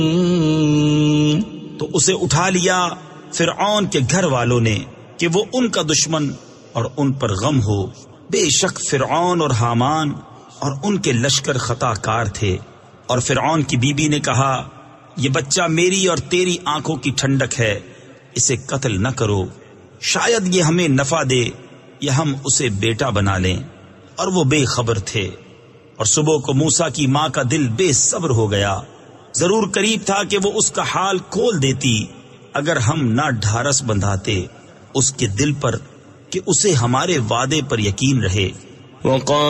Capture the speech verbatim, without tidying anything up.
तो उसे उठा लिया फिरऔन के घर वालों ने कि वो उनका दुश्मन और उन पर गम हो। बेशक फिरऔन और हामान और उनके लश्कर खताकार थे। और फिरऔन की बीबी ने कहा, ये बच्चा मेरी और तेरी आंखों की ठंडक है, इसे कत्ल न करो, शायद ये हमें नफा दे या हम उसे बेटा बना लें। और वो बेखबर थे। और सुबह को मूसा की मां का दिल बेसब्र हो गया। जरूर करीब था कि वो उसका हाल खोल देती अगर हम ना ढारस बंधाते उसके दिल पर कि उसे हमारे वादे पर यकीन रहे।